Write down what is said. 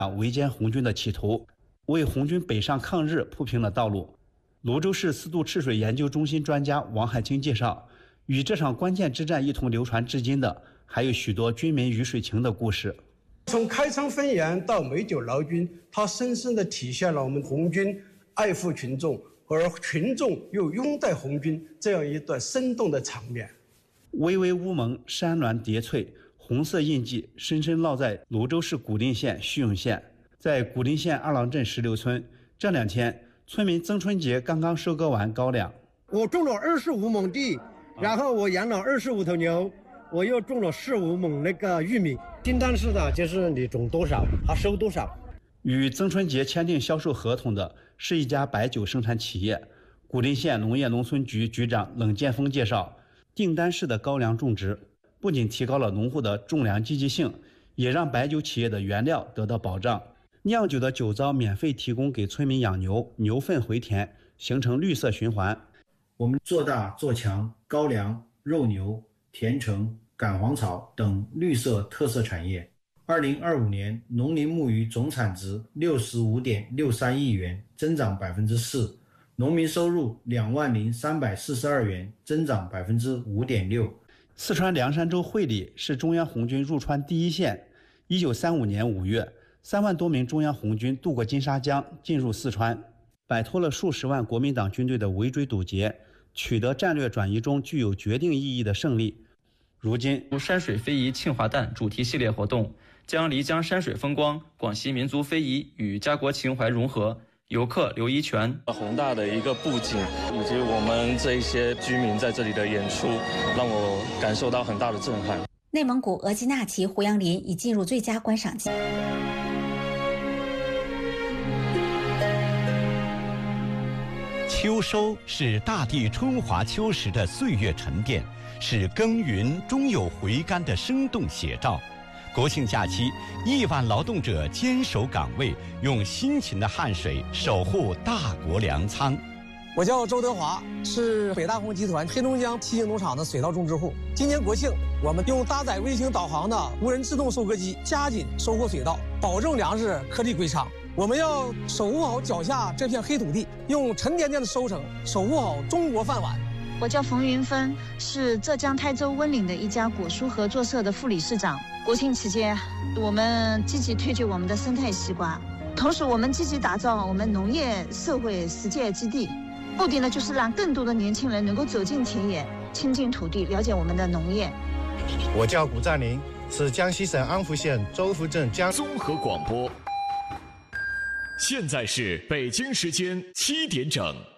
围歼红军的企图，为红军北上抗日铺平了道路。泸州市四渡赤水研究中心专家王海清介绍，与这场关键之战一同流传至今的，还有许多军民鱼水情的故事。 从开仓分盐到美酒劳军，它深深地体现了我们红军爱护群众，而群众又拥戴红军这样一段生动的场面。 巍巍乌蒙，山峦叠翠，红色印记深深烙在泸州市古蔺县叙永县。在古蔺县二郎镇16村，这2天村民曾春节刚刚收割完高粱。 我种了25亩地，然后我养了25头牛，我又种了15亩那个玉米。订单式的就是你种多少，他收多少。 与曾春节签订销售合同的是一家白酒生产企业。古蔺县农业农村局局长冷建峰介绍，订单式的高粱种植不仅提高了农户的种粮积极性，也让白酒企业的原料得到保障。酿酒的酒糟免费提供给村民养牛，牛粪回填，形成绿色循环。 我们做大做强高粱、肉牛、甜橙、赶黄草等绿色特色产业。2025年农林牧渔总产值65.63亿元，增长4%，农民收入20342元，增长5.6%。 四川凉山州会理是中央红军入川第一线。1935年5月，3万多名中央红军渡过金沙江，进入四川，摆脱了数十万国民党军队的围追堵截，取得战略转移中具有决定意义的胜利。如今， 山水非遗庆华诞主题系列活动将漓江山水风光、广西民族非遗与家国情怀融合。游客刘一全， 宏大的一个布景，以及我们这一些居民在这里的演出，让我感受到很大的震撼。 内蒙古额济纳旗胡杨林已进入最佳观赏季。 秋收是大地春华秋实的岁月沉淀，是耕耘终有回甘的生动写照。国庆假期，亿万劳动者坚守岗位，用辛勤的汗水守护大国粮仓。 我叫周德华，是北大红集团黑龙江七星农场的水稻种植户。今年国庆，我们用搭载卫星导航的无人自动收割机，加紧收获水稻，保证粮食颗粒归仓。我们要守护好脚下这片黑土地，用沉甸甸的收成守护好中国饭碗。 我叫冯云芬，是浙江台州温岭的一家果蔬合作社的副理事长。国庆期间，我们积极推举我们的生态西瓜，同时我们积极打造我们农业社会实践基地，目的呢就是让更多的年轻人能够走进田野，亲近土地，了解我们的农业。 我叫古占林，是江西省安福县周福镇综合广播。现在是北京时间7点整。